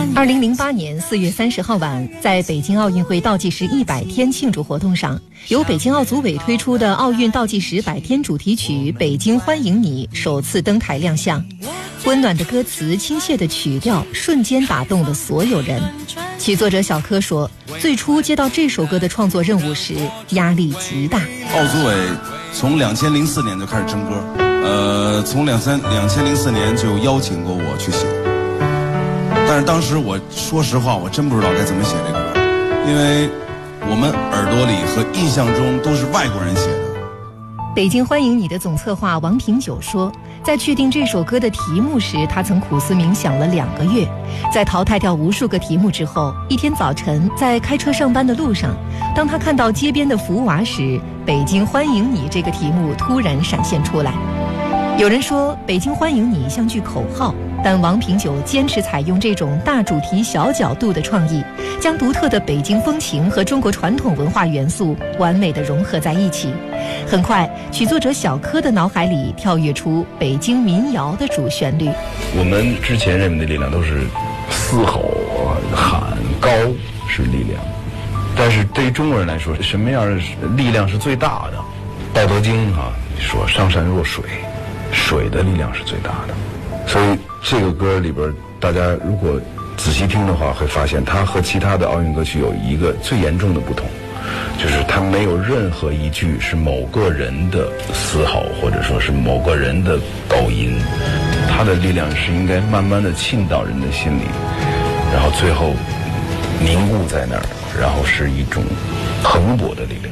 2008年4月30号晚，在北京奥运会倒计时100天庆祝活动上，由北京奥组委推出的奥运倒计时100天主题曲《北京欢迎你》首次登台亮相。温暖的歌词、亲切的曲调，瞬间打动了所有人。曲作者小柯说，最初接到这首歌的创作任务时，压力极大。 奥组委从2004年就开始征歌，从2004年就邀请过我去写，但是当时我说实话，我真不知道该怎么写这歌，因为我们耳朵里和印象中都是外国人写的。 北京欢迎你的总策划王平久说，在确定这首歌的题目时，他曾苦思冥想了2个月。在淘汰掉无数个题目之后，一天早晨在开车上班的路上，当他看到街边的福娃时，北京欢迎你这个题目突然闪现出来。有人说北京欢迎你像句口号，但王平久坚持采用这种大主题小角度的创意，将独特的北京风情和中国传统文化元素完美地融合在一起。很快，曲作者小柯的脑海里跳跃出北京民谣的主旋律。 我们之前认为的力量都是嘶吼、喊、高是力量，但是对于中国人来说，什么样的力量是最大的？道德经说上善若水，水的力量是最大的。所以这个歌里边，大家如果仔细听的话，会发现它和其他的奥运歌曲有一个最严重的不同，就是它没有任何一句是某个人的嘶吼，或者说是某个人的高音，它的力量是应该慢慢的沁到人的心里，然后最后凝固在那儿，然后是一种蓬勃的力量。